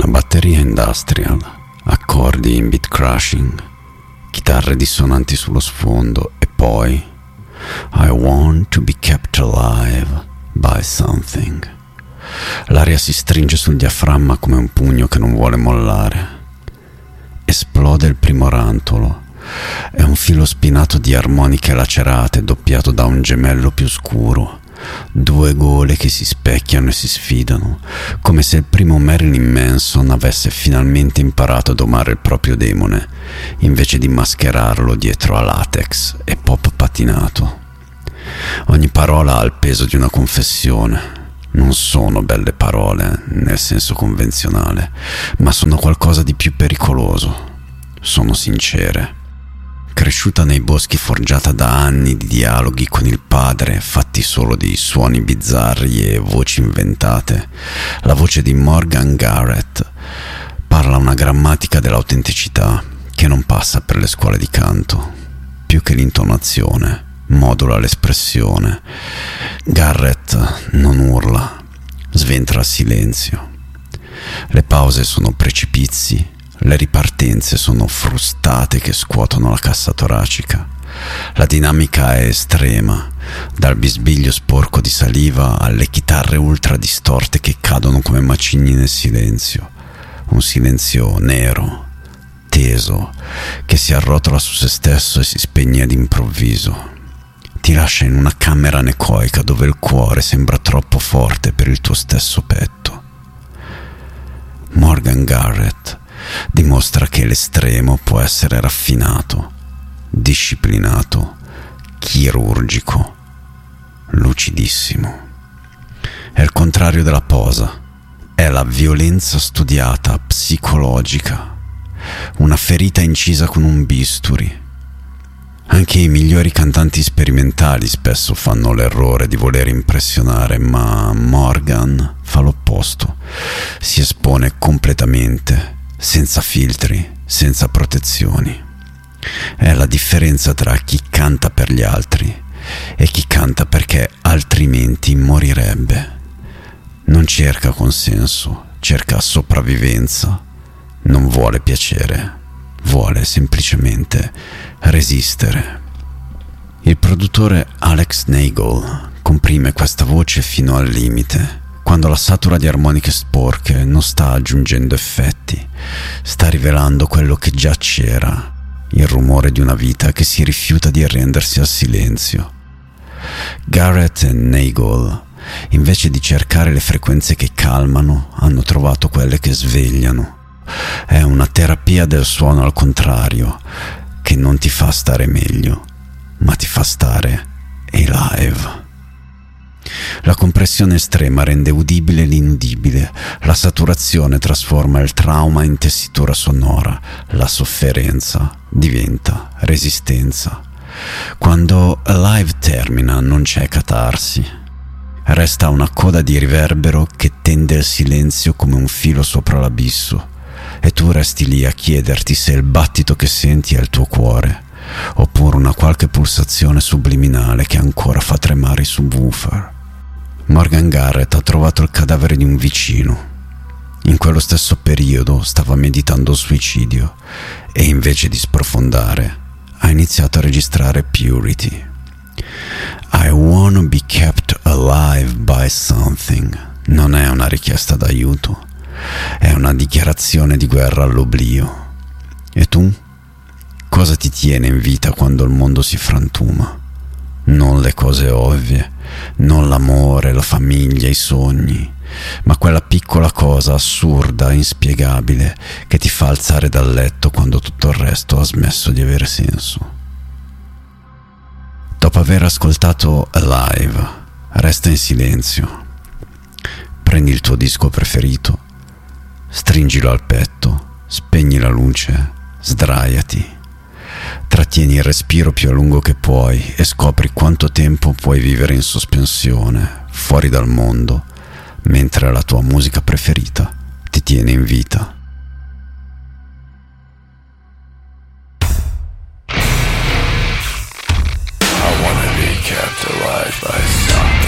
batteria industrial, accordi in beat crashing, chitarre dissonanti sullo sfondo e poi I want to be kept alive by something. L'aria si stringe sul diaframma come un pugno che non vuole mollare. Esplode il primo rantolo. È un filo spinato di armoniche lacerate doppiato da un gemello più scuro. Due gole che si specchiano e si sfidano, come se il primo Marilyn Manson avesse finalmente imparato a domare il proprio demone, invece di mascherarlo dietro a latex e pop patinato. Ogni parola ha il peso di una confessione. Non sono belle parole nel senso convenzionale, ma sono qualcosa di più pericoloso. Sono sincere. Cresciuta nei boschi, forgiata da anni di dialoghi con il padre, fatti solo di suoni bizzarri e voci inventate, la voce di Morgan Garrett parla una grammatica dell'autenticità che non passa per le scuole di canto. Più che l'intonazione, modula l'espressione. Garrett non urla, sventra il silenzio. Le pause sono precipizi. Le ripartenze sono frustate che scuotono la cassa toracica. La dinamica è estrema, dal bisbiglio sporco di saliva alle chitarre ultra distorte che cadono come macigni nel silenzio. Un silenzio nero, teso, che si arrotola su se stesso e si spegne d'improvviso. Ti lascia in una camera anecoica dove il cuore sembra troppo forte per il tuo stesso petto. Morgan Garrett dimostra che l'estremo può essere raffinato, disciplinato, chirurgico, lucidissimo. È il contrario della posa, è la violenza studiata, psicologica, una ferita incisa con un bisturi. Anche i migliori cantanti sperimentali spesso fanno l'errore di voler impressionare, ma Morgan fa l'opposto, si espone completamente, senza filtri, senza protezioni. È la differenza tra chi canta per gli altri e chi canta perché altrimenti morirebbe. Non cerca consenso, cerca sopravvivenza. Non vuole piacere, vuole semplicemente resistere. Il produttore Alex Nagel comprime questa voce fino al limite. Quando la satura di armoniche sporche non sta aggiungendo effetti, sta rivelando quello che già c'era, il rumore di una vita che si rifiuta di arrendersi al silenzio. Garrett e Nagel, invece di cercare le frequenze che calmano, hanno trovato quelle che svegliano. È una terapia del suono al contrario, che non ti fa stare meglio, ma ti fa stare alive. La compressione estrema rende udibile l'inudibile, la saturazione trasforma il trauma in tessitura sonora, la sofferenza diventa resistenza. Quando Alive termina non c'è catarsi, resta una coda di riverbero che tende il silenzio come un filo sopra l'abisso, e tu resti lì a chiederti se il battito che senti è il tuo cuore, oppure una qualche pulsazione subliminale che ancora fa tremare i subwoofer. Morgan Garrett ha trovato il cadavere di un vicino. In quello stesso periodo stava meditando il suicidio e invece di sprofondare ha iniziato a registrare Purity. I wanna be kept alive by something non è una richiesta d'aiuto, è una dichiarazione di guerra all'oblio. E tu? Cosa ti tiene in vita quando il mondo si frantuma? Non le cose ovvie, non l'amore, la famiglia, i sogni, ma quella piccola cosa assurda, inspiegabile, che ti fa alzare dal letto quando tutto il resto ha smesso di avere senso. Dopo aver ascoltato Alive, resta in silenzio. Prendi il tuo disco preferito, stringilo al petto, spegni la luce, sdraiati. Trattieni il respiro più a lungo che puoi e scopri quanto tempo puoi vivere in sospensione, fuori dal mondo, mentre la tua musica preferita ti tiene in vita. I wanna be kept alive by